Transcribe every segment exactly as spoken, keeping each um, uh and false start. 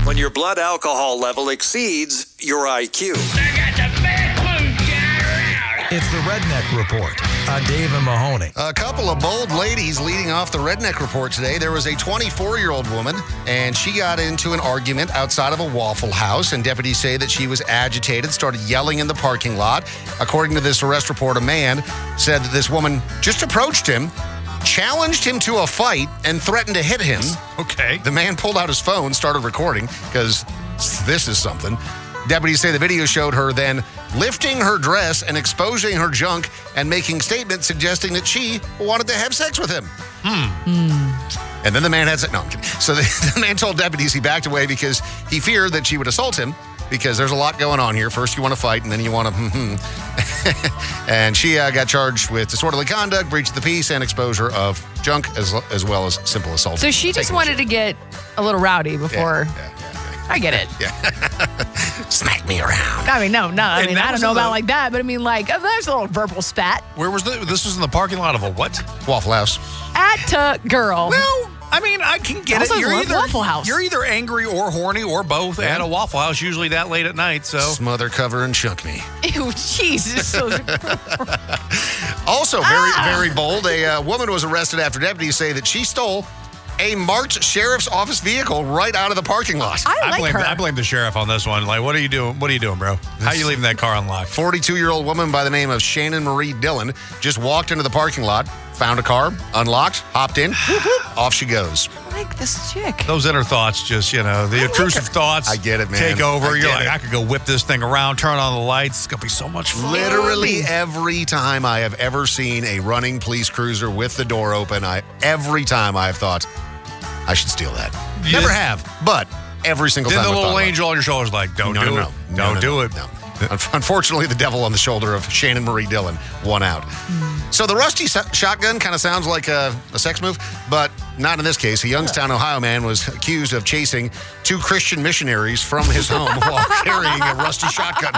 when your blood alcohol level exceeds your I Q. I got the best moonshine around. It's the Redneck Report on Dave and Mahoney. A couple of bold ladies leading off the Redneck Report today. There was a twenty-four-year-old woman, and she got into an argument outside of a Waffle House, and deputies say that she was agitated, started yelling in the parking lot. According to this arrest report, a man said that this woman just approached him, challenged him to a fight, and threatened to hit him. Okay. The man pulled out his phone, started recording, because this is something. Deputies say the video showed her then lifting her dress and exposing her junk and making statements suggesting that she wanted to have sex with him. Hmm. And then the man had sex. No, I'm kidding. So the, the man told deputies he backed away because he feared that she would assault him, because there's a lot going on here. First, you want to fight, and then you want to hmm-hmm. And she uh, got charged with disorderly conduct, breach of the peace, and exposure of junk, as, as well as simple assault. So she just wanted to get a little rowdy before. Yeah, yeah, yeah, yeah. I get it. Yeah. Smack me around. I mean, no, no. I And mean, that I don't was know in about the- like that, but I mean, like, oh, there's a little verbal spat. Where was the, this was in the parking lot of a what? Waffle House. At uh, girl. Well, I mean, I can get Also it. You're love either, Waffle House. You're either angry or horny or both Yeah. at a Waffle House, usually that late at night. So Smother, cover, and chunk me. Ew, Jesus. So, Also, very, Ah! very bold. A uh, woman was arrested after deputies say that she stole a marked sheriff's office vehicle right out of the parking lot. I I like blame her. I blame the sheriff on this one. Like, what are you doing? What are you doing, bro? How are you leaving that car unlocked? forty-two-year-old woman by the name of Shannon Marie Dillon just walked into the parking lot, found a car, unlocked, hopped in, off she goes. I like this chick. Those inner thoughts, just you know, the intrusive thoughts. I get it, man. Take over. I You're get like, it. I could go whip this thing around, turn on the lights. It's gonna be so much fun. Literally every time I have ever seen a running police cruiser with the door open, I every time I have thought, I should steal that. Yeah. Never have, but every single Then time the I've little thought about it. angel on your shoulder is like, don't No, do no, it. no. Don't No, no, do no, it. No. Unfortunately, the devil on the shoulder of Shannon Marie Dillon won out. So the rusty so- shotgun kind of sounds like a, a sex move, but not in this case. A Youngstown, Ohio man was accused of chasing two Christian missionaries from his home while carrying a rusty shotgun.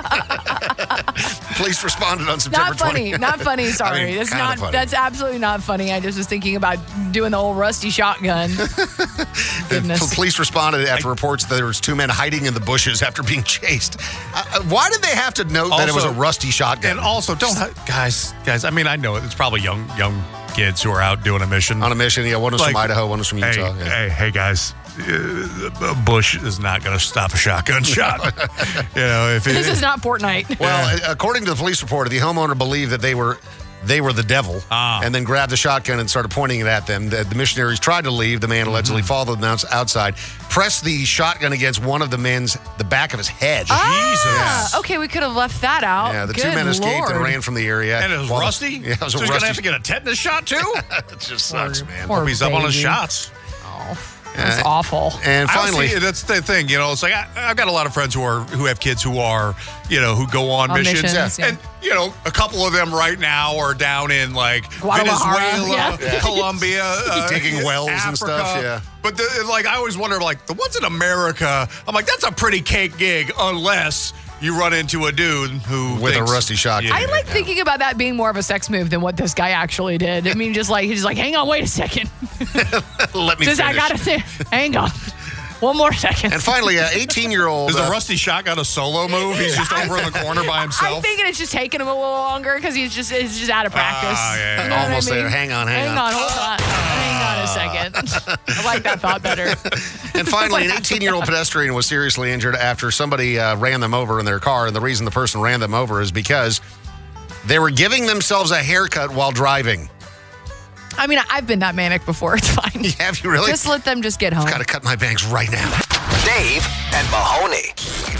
Police responded on September Not funny. twentieth. Not funny. Sorry. I mean, that's kinda not. funny. That's absolutely not funny. I just was thinking about doing the old rusty shotgun. The Goodness. police responded after reports that there was two men hiding in the bushes after being chased. Uh, uh, why did they have to note that it was a Also- rusty shotgun? And also, don't guys, guys. I mean, I know it. It's probably young, young kids who are out doing a mission. on a mission, yeah, one was Like, from Idaho, one was from Hey, Utah. yeah. hey, hey, guys. Uh, Bush is not going to stop a shotgun shot. You know, if it, This is not Fortnite. Well, a- according to the police report, the homeowner believed that they were they were the devil, Ah. and then grabbed the shotgun and started pointing it at them. The, the missionaries tried to leave. The man allegedly followed them outs- outside, pressed the shotgun against one of the men's the back of his head. Ah, okay, we could have left that out. Yeah, the Good two men escaped Lord. and ran from the area. and it was While- rusty. Yeah, it was so a he's rusty. gonna have to get a tetanus shot too. It just sucks, man. poor Hope he's up on his baby. shots. That's awful. And I finally, see, that's the thing, you know. It's like I, I've got a lot of friends who are who have kids who are, you know, who go on, On missions, missions, yeah. and you know, a couple of them right now are down in like Guadalajara, Venezuela, yeah. Yeah. Colombia, uh, Digging wells and Africa. stuff, yeah. But the, like, I always wonder, like, the ones in America, I'm like, that's a pretty cake gig, unless you run into a dude who With a thinks- rusty shotgun. I like thinking about that being more of a sex move than what this guy actually did. I mean, just like he's like, hang on, wait a second. let me Just I finish. gotta say, hang on, one more second. And finally, an eighteen-year-old. Is uh, the rusty shotgun a solo move? He's just over in the corner by himself. I'm thinking it's just taking him a little longer because he's just he's just out of practice. Ah, yeah, yeah. You know what Almost I mean? there. Hang on, hang hang on. on, hold on, hang on a second. I like that thought better. And finally, an eighteen-year-old pedestrian was seriously injured after somebody uh, ran them over in their car. And the reason the person ran them over is because they were giving themselves a haircut while driving. I mean, I've been that manic before. It's fine. Have you really? Just let them just get home. Got to cut my bangs right now. Dave and Mahoney.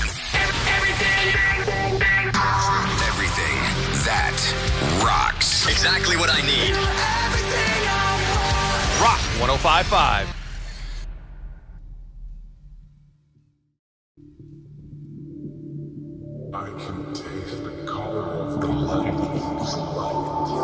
Everything that rocks. Exactly what I need. Rock one oh five point five. I can taste the color of the light.